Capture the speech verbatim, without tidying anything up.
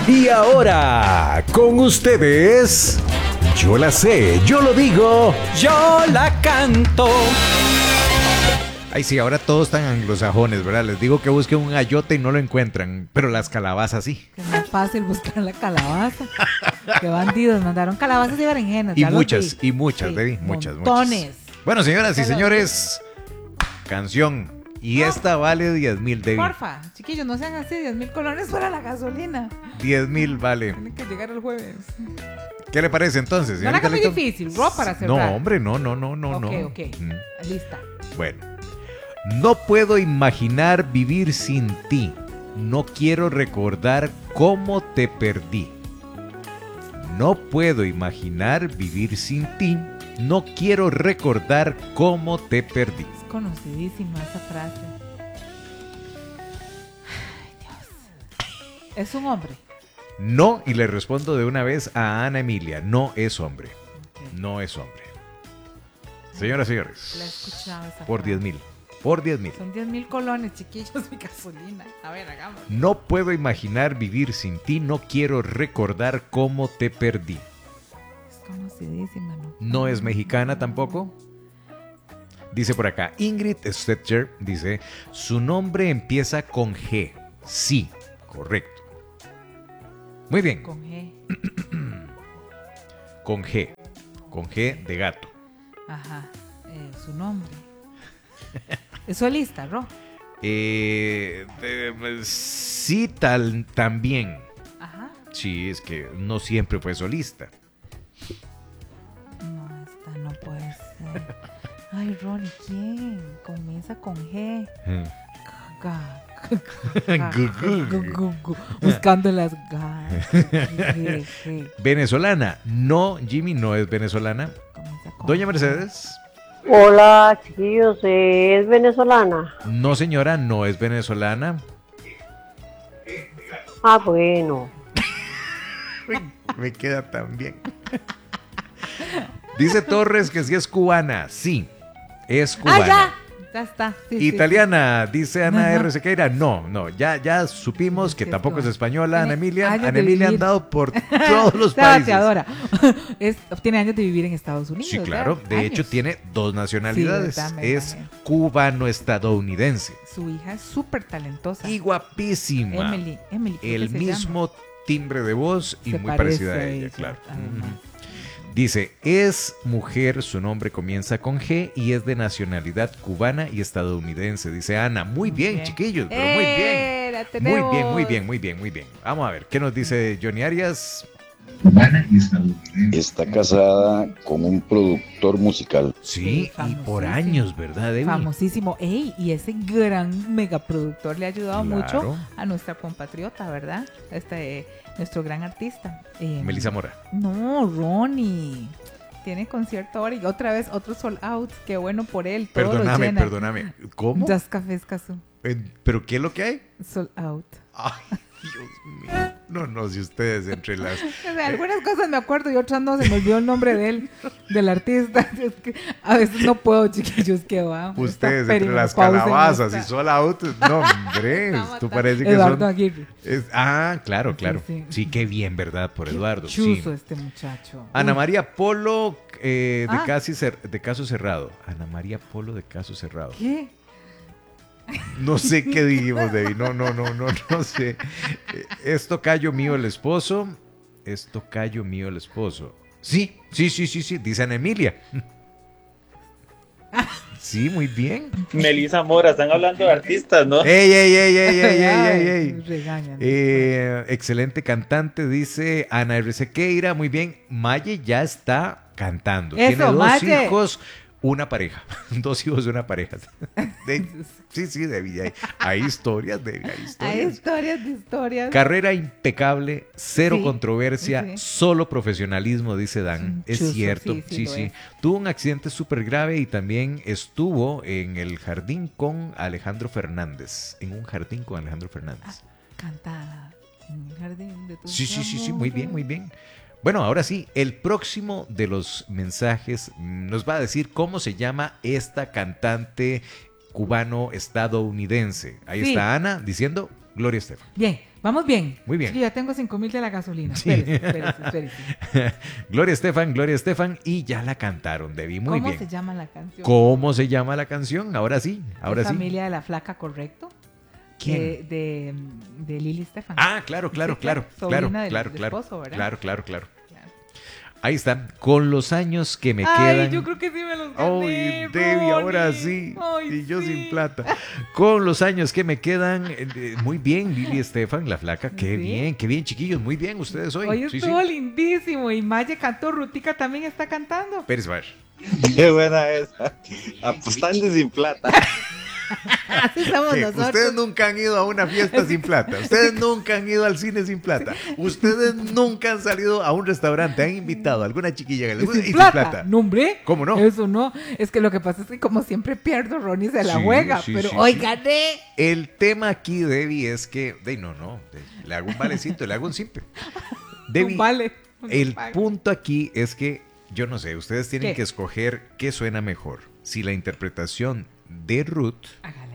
Y ahora, con ustedes, yo la sé, yo lo digo, yo la canto. Ay, sí, ahora todos están anglosajones, ¿verdad? Les digo que busquen un ayote y no lo encuentran, pero las calabazas sí. Que no es fácil buscar la calabaza. Qué bandidos, mandaron calabazas y berenjenas. Y ya los muchas, vi. y muchas, Sí, baby, muchas, montones. muchas. Bueno, señoras y señores, canción. Y esta vale diez mil, Debbie. Porfa, chiquillos, no sean así, diez mil colones para la gasolina. diez mil vale. Tienen que llegar el jueves. ¿Qué le parece entonces, No la haga muy señorita? difícil, Ro, para cerrar. No, hombre, no, no, no, no, Ok, no. ok, Mm. lista. Bueno. No puedo imaginar vivir sin ti. No quiero recordar cómo te perdí. No puedo imaginar vivir sin ti. No quiero recordar cómo te perdí. Es conocidísima esa frase. Ay, Dios. ¿Es un hombre? No, y le respondo de una vez a Ana Emilia. No es hombre. Okay. No es hombre. Señoras y La he señores, escuchado esa por frase. diez mil. Por diez mil. Son diez mil colones, chiquillos, mi gasolina. A ver, hagamos. No puedo imaginar vivir sin ti. No quiero recordar cómo te perdí. Es conocidísima, ¿no? No es mexicana tampoco. Dice por acá, Ingrid Stetcher dice, su nombre empieza con G. Sí, correcto. Muy bien, Con G. con G. Con G de gato. Ajá. Eh, su nombre. Es solista, Ro. Eh, eh, sí, tal, también. Ajá. Sí, es que no siempre fue solista. No, esta no puede ser. Ay, Ronnie, ¿quién? Comienza con G. Ga- ga- Gu- gu- gu- gu- gu- Buscando las ga. G, G. Venezolana. No, Jimmy no es venezolana. Comienza con Doña G. Mercedes. Hola, chiquillos, eh, ¿es venezolana? No, señora, no es venezolana. Ah, bueno. Me queda tan bien. Dice Torres que sí es cubana. Sí, es ¡Ah, cubana. ya! Ya está. Sí, sí, Italiana, dice Ana Ajá. R. Sequeira. No, no, ya, ya supimos que Sí, es tampoco es cubana. española. Ana Tiene Emilia, años Ana de Emilia ha vivir. andado por todos los sí. Seba, países. te adora. Es, tiene años de vivir en Estados Unidos. Sí, claro. ¿verdad? De Años. hecho, tiene dos nacionalidades. Sí, verdad, me es imagino. cubano-estadounidense. Su hija es súper talentosa. Y guapísima. Emily. Emily creo El que se mismo timbre de voz y Se muy parece parecida a a ella, ella, claro. además. Ujú. Dice, es mujer, su nombre comienza con G y es de nacionalidad cubana y estadounidense. Dice Ana, muy bien, bien. chiquillos, pero muy ¡Eh, la bien. Muy bien, muy tenemos! bien, muy bien, muy bien. Vamos a ver, ¿qué nos dice Johnny Arias? Está casada con un productor musical. Sí, Sí, y por famosísimo. años, ¿verdad, Debbie? Famosísimo. Ey, y ese gran megaproductor le ha ayudado Claro. mucho a nuestra compatriota, ¿verdad? Este, nuestro gran artista. Eh, Melissa Mora. No, Ronnie. Tiene concierto ahora y otra vez otro sold out. Qué bueno por él. Todo lo Perdóname, llena. perdóname. ¿Cómo? Das Cafés Cazú. Eh, ¿Pero qué es lo que hay? Sold out. Ay, Dios mío. No, no, si ustedes entre las... O sea, algunas cosas me acuerdo y otras no. Se me olvidó el nombre de él, del artista. Es que a veces no puedo, chiquillos, que va. Ustedes Esta entre las perimenopausia calabazas me y está- sold out. No, hombre, Está tú matando. parece que Eduardo son... Aguirre. Es- ah, claro, Sí, claro. sí. Sí, qué bien, ¿verdad? Por Qué Eduardo. Sí. chuzo este muchacho. Ana Uy, María Polo eh, de, Ah. casi cer- de caso cerrado. Ana María Polo de caso cerrado. ¿Qué? No sé qué dijimos, Debbie. No, no, no, no, no sé. Eh, Es tocayo mío el esposo. Es tocayo mío el esposo. Sí, sí, sí, sí, sí. Dice Ana Emilia. Sí, muy bien. Melissa Mora, están hablando de artistas, ¿no? ¡Ey, ey, ey, ey, ey, ey, ey, ey! Ay, regañan. Eh, excelente cantante, dice Ana R. Sequeira. Muy bien. Maye ya está cantando. Eso, Tiene dos Maye. hijos, una pareja. Dos hijos de una pareja. De- sí, sí, Debbie. Hay, hay historias, Debbie. Hay Hay historias. historias de historias. Carrera impecable, cero Sí, controversia, sí. solo profesionalismo, dice Dan. Es Es un chuzo, cierto, sí, sí sí, lo sí. es. Tuvo un accidente súper grave y también estuvo en el jardín con Alejandro Fernández. En un jardín con Alejandro Fernández. Cantada en el jardín de tus Sí, sí, sí, sí, muy bien, amores. muy bien. Bueno, ahora sí, el próximo de los mensajes nos va a decir cómo se llama esta cantante cubano-estadounidense. Ahí Sí. está Ana diciendo... Gloria Estefan. Bien, vamos bien. Muy bien. Es que ya tengo cinco mil de la gasolina. Sí. Espérese, espérese, espérese. Gloria Estefan, Gloria Estefan, y ya la cantaron, Debbie. Muy ¿Cómo bien. se llama la canción? ¿Cómo se llama la canción? Ahora sí, ahora sí. Familia de la Flaca, ¿correcto? ¿Quién? De, de, de Lili Estefan. Ah, claro, claro, Sí, claro, sobrina claro, del- claro, del claro, esposo, ¿verdad? claro, claro, claro. Claro. Ahí está. Con los años que me Ay, quedan. yo creo que sí me los gané, Ay, Debbie, ahora Ronnie. sí. Ay, y yo sí. sin plata. Con los años que me quedan, eh, eh, muy bien, Lili Estefan, la flaca. Qué Sí. bien, qué bien, chiquillos. Muy bien ustedes hoy. Hoy Sí, estuvo sí. lindísimo. Y Maye cantó, Rutica también está cantando. Pérez Bar. Qué buena esa. Apostando sin plata. Así somos ¿Qué? nosotros. Ustedes nunca han ido a una fiesta sin plata. Ustedes nunca han ido al cine sin plata. Ustedes nunca han salido a un restaurante. Han invitado a alguna chiquilla que les guste y Sin sin plata. plata. No, hombre. ¿Cómo no? Eso no. Es que lo que pasa es que como siempre pierdo, Ronnie se la Sí, juega. sí, pero sí, hoy sí. gané. El tema aquí, Debbie, es que. De, no, no. de- le hago un valecito, le hago un simple. Debbie, No vale. No el paga. punto aquí es que, yo no sé, ustedes tienen ¿Qué? que escoger qué suena mejor. Si la interpretación de Ruth Hágale.